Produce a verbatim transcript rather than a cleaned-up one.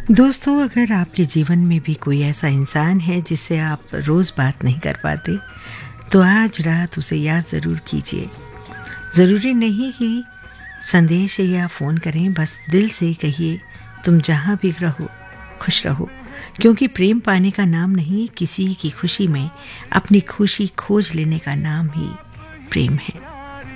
दोस्तों, अगर आपके जीवन में भी कोई ऐसा इंसान है जिससे आप रोज़ बात नहीं कर पाते, तो आज रात उसे याद ज़रूर कीजिए। ज़रूरी नहीं कि संदेश या फ़ोन करें, बस दिल से कहिए तुम जहाँ भी रहो खुश रहो, क्योंकि प्रेम पाने का नाम नहीं, किसी की खुशी में अपनी खुशी खोज लेने का नाम ही प्रेम है।